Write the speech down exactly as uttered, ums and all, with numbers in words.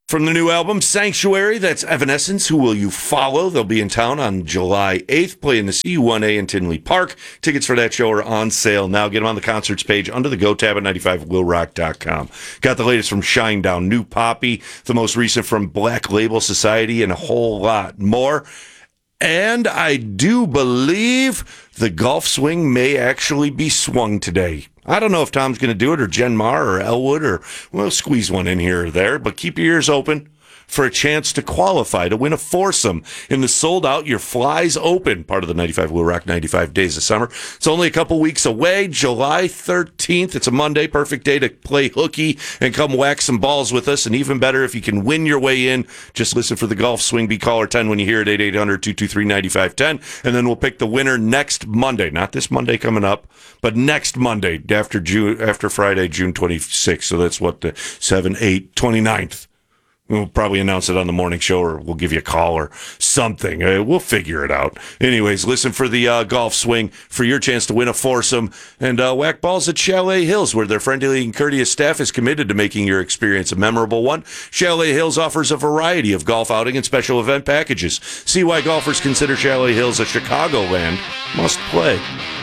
From the new album, Sanctuary, that's Evanescence, Who Will You Follow? They'll be in town on July eighth, playing the C one A in Tinley Park. Tickets for that show are on sale now. Get them on the concerts page under the Go tab at ninety-five will rock dot com. Got the latest from Shinedown, New Poppy, the most recent from Black Label Society, and a whole lot more. And I do believe the golf swing may actually be swung today. I don't know if Tom's going to do it, or Jen Marr, or Elwood, or we'll squeeze one in here or there, but keep your ears open for a chance to qualify to win a foursome in the sold-out Your Flies Open, part of the ninety-five Will Rock ninety-five Days of Summer. It's only a couple weeks away, July thirteenth. It's a Monday, perfect day to play hooky and come whack some balls with us, and even better if you can win your way in. Just listen for the golf swing, be caller ten when you hear it, eight eight hundred, two two three, nine five one zero, and then we'll pick the winner next Monday. Not this Monday coming up, but next Monday after June, after Friday, June twenty-sixth. So that's what, the seven, eight, twenty-ninth. We'll probably announce it on the morning show, or we'll give you a call or something. Uh, we'll figure it out. Anyways, listen for the uh, golf swing for your chance to win a foursome and uh, whack balls at Chalet Hills, where their friendly and courteous staff is committed to making your experience a memorable one. Chalet Hills offers a variety of golf outing and special event packages. See why golfers consider Chalet Hills a Chicagoland must play.